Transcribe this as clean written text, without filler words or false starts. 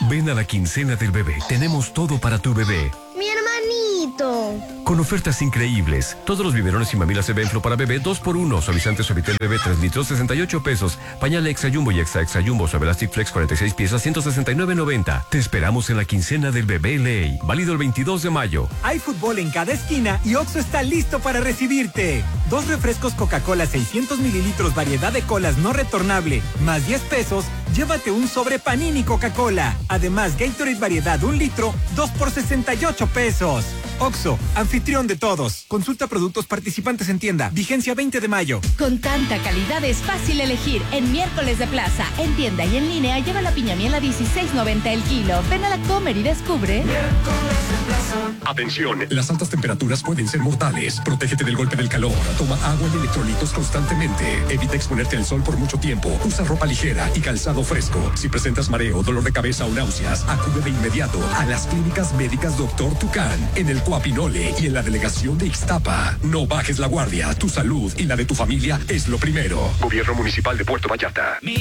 Ven a la quincena del bebé. Tenemos todo para tu bebé. ¡Mi hermanito! Con ofertas increíbles. Todos los biberones y mamilas Evenflo para bebé 2x1. Suavizante Suavitel bebé 3 litros 68 pesos. Pañal Extra Jumbo y Extra Jumbo Suavelastic Flex 46 piezas 169.90. Te esperamos en la quincena del bebé Ley. Válido el 22 de mayo. Hay fútbol en cada esquina y Oxxo está listo para recibirte. 2 refrescos Coca-Cola 600 mililitros variedad de colas no retornable más 10 pesos. Llévate un sobre Panini Coca-Cola. Además, Gatorade variedad 1 litro, 2 por 68 pesos. Oxxo, anfitrión de todos. Consulta productos participantes en tienda. Vigencia 20 de mayo. Con tanta calidad es fácil elegir. En Miércoles de Plaza, en tienda y en línea, lleva la piña miel a $16.90 el kilo. Ven a la Comer y descubre. Miércoles de Plaza. Atención, las altas temperaturas pueden ser mortales. Protégete del golpe del calor. Toma agua y electrolitos constantemente. Evita exponerte al sol por mucho tiempo. Usa ropa ligera y calzado fresco. Si presentas mareo, dolor de cabeza o náuseas, acude de inmediato a las clínicas médicas Dr. Tucán en el Coapinole y en la delegación de Ixtapa. No bajes la guardia. Tu salud y la de tu familia es lo primero. Gobierno Municipal de Puerto Vallarta.